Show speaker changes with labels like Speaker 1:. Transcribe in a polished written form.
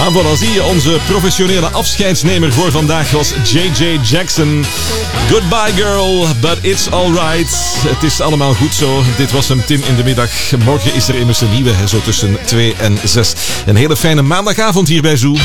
Speaker 1: Ah, voilà, zie je, onze professionele afscheidsnemer voor vandaag was J.J. Jackson. Goodbye girl, but it's alright. Het is allemaal goed zo. Dit was hem, Tim in de middag. Morgen is er immers een nieuwe, zo tussen 2 en 6. Een hele fijne maandagavond hier bij Zoo.